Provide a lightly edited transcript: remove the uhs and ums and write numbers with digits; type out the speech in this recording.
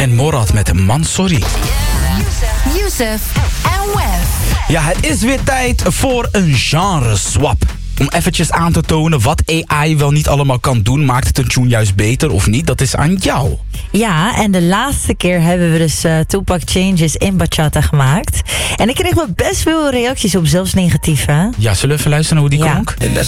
En Morad met Man Sorry. Youssef en Wef. Ja, het is weer tijd voor een genre swap. Om eventjes aan te tonen wat AI wel niet allemaal kan doen. Maakt het een tune juist beter of niet? Dat is aan jou. Ja, en de laatste keer hebben we dus Tupac Changes in Bachata gemaakt. En ik kreeg me best veel reacties op, zelfs negatieve. Ja, zullen we even luisteren naar hoe die klonk?